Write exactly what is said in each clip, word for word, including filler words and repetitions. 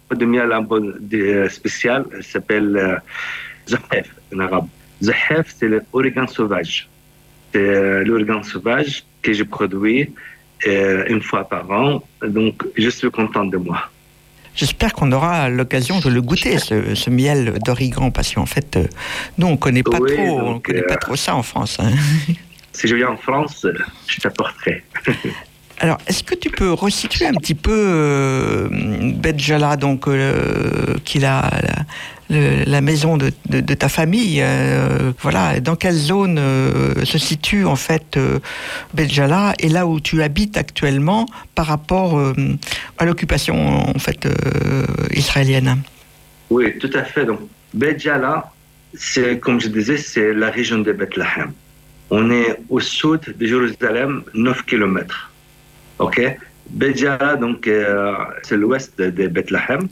de miel un peu de- spécial, elle s'appelle euh, zahef en arabe. Zahef, c'est l'origan sauvage. C'est euh, l'origan sauvage que je produis euh, une fois par an. Donc, je suis content de moi. J'espère qu'on aura l'occasion de le goûter, ce, ce miel d'origan, parce qu'en fait, euh, nous, on connaît pas Oui, trop, donc, on connaît euh, pas trop ça en France. Hein. Si je viens en France, euh, je t'apporterai. Alors, est-ce que tu peux resituer un petit peu euh, Bédjala, donc euh, qui est la, la, le- la maison de, de, de ta famille, euh, voilà, dans quelle zone euh, se situe en fait euh, Bédjala et là où tu habites actuellement par rapport euh, à l'occupation en fait euh, israélienne? Oui, tout à fait. Donc, Bédjala, c'est, comme je disais, c'est la région de Bethléem. On est au sud de Jérusalem, neuf kilomètres. OK? Bédjala, donc, euh, c'est l'ouest de, de Bethléem.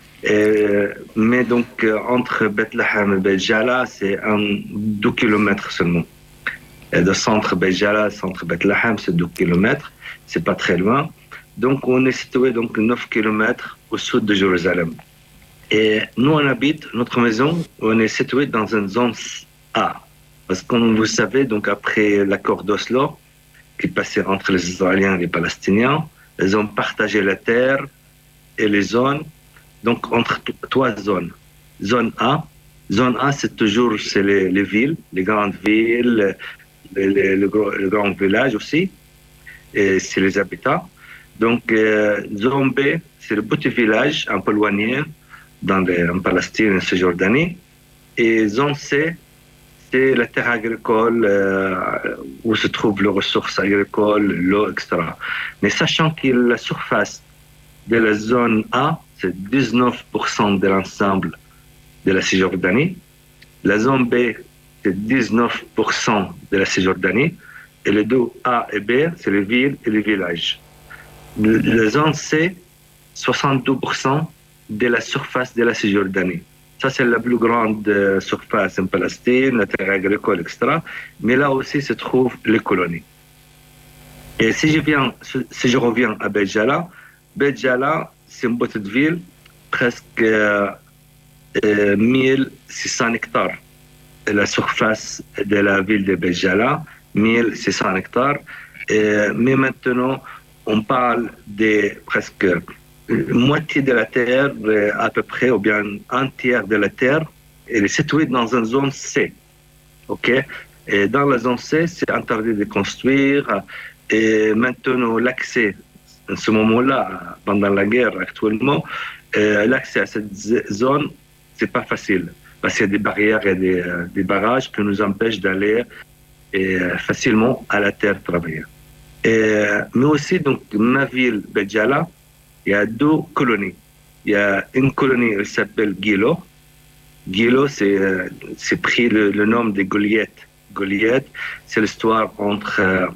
Et- mais donc, euh, entre Bethléem et Bédjala, c'est un deux kilomètres seulement. Et de centre Bédjala, centre Bethléem, c'est deux kilomètres. C'est pas très loin. Donc, on est situé donc neuf kilomètres au sud de Jérusalem. Et nous, on habite, notre maison, on est situé dans une zone A. Parce que, comme vous savez, donc après l'accord d'Oslo, qui passait entre les Israéliens et les Palestiniens, ils ont partagé la terre et les zones, donc entre t- trois zones. Zone A, zone A, c'est toujours c'est les, les villes, les grandes villes, les, les, les gros, les grands villages aussi, et c'est les habitants. Donc, euh, zone B, c'est le petit village un peu éloigné, dans les, en Palestine et en Jordanie. Et zone C, c'est la terre agricole euh, où se trouvent les ressources agricoles, l'eau, et cetera. Mais sachant que la surface de la zone A, c'est dix-neuf pour cent de l'ensemble de la Cisjordanie. La zone B, c'est dix-neuf pour cent de la Cisjordanie. Et les deux A et B, c'est les villes et les villages. La zone C, soixante-douze pour cent de la surface de la Cisjordanie. Ça, c'est la plus grande euh, surface en Palestine, la terre agricole, et cetera. Mais là aussi se trouvent les colonies. Et si je, viens, si je reviens à Bédjala, Bédjala, c'est une petite ville, presque euh, euh, mille six cents hectares. Et la surface de la ville de Bédjala, mille six cents hectares. Et, mais maintenant, on parle de presque moitié de la terre, à peu près, ou bien un tiers de la terre, elle est située dans une zone C. OK? Et dans la zone C, c'est interdit de construire. Et maintenant, l'accès, en ce moment-là, pendant la guerre actuellement, euh, l'accès à cette zone, c'est pas facile. Parce qu'il y a des barrières et des, euh, des barrages qui nous empêchent d'aller euh, facilement à la terre travailler. Et, mais aussi, donc, ma ville, Bédjala, il y a deux colonies. Il y a une colonie, elle s'appelle Gilo. Gilo, c'est, euh, c'est pris le, le nom de Goliath. Goliath, c'est l'histoire entre euh,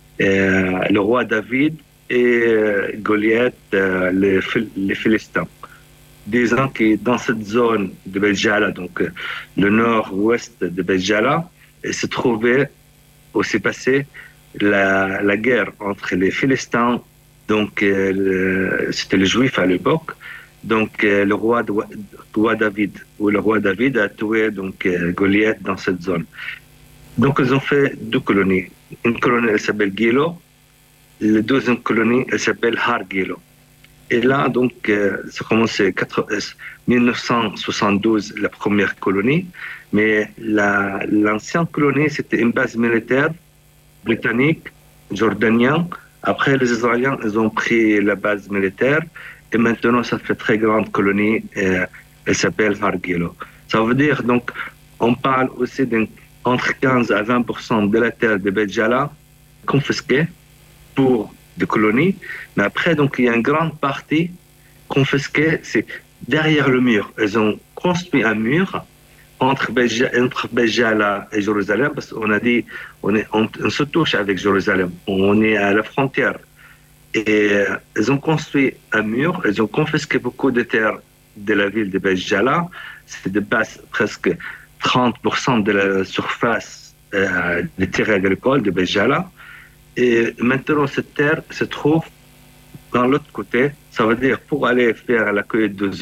euh, le roi David et euh, Goliath, euh, les, les Philistins. Disons que dans cette zone de Bédjala, donc euh, le nord-ouest de Bédjala, se trouvait, où s'est passé la, la guerre entre les Philistins. Donc, euh, le, c'était les Juifs à l'époque. Donc, euh, le roi, de, roi David, ou le roi David a tué donc euh, Goliath dans cette zone. Donc, ils ont fait deux colonies. Une colonie, elle s'appelle Gilo. La deuxième colonie, elle s'appelle Har Gilo. Et là, donc, euh, ça commence en dix-neuf cent soixante-douze, la première colonie. Mais la, l'ancienne colonie, c'était une base militaire britannique, jordanienne. Après, les Israéliens, ils ont pris la base militaire et maintenant, ça fait très grande colonie. Euh, elle s'appelle Har Gilo. Ça veut dire, donc, on parle aussi d'entre quinze à vingt pour cent de la terre de Bédjala confisquée pour des colonies. Mais après, donc, il y a une grande partie confisquée, c'est derrière le mur. Ils ont construit un mur entre Bédjala et Jérusalem, parce qu'on a dit, on, est, on, on se touche avec Jérusalem, on est à la frontière. Et euh, ils ont construit un mur, ils ont confisqué beaucoup de terres de la ville de Bédjala, c'est de base presque trente pour cent de la surface euh, des terres agricoles de Bédjala. Et maintenant, cette terre se trouve dans l'autre côté, ça veut dire pour aller faire la cueillette de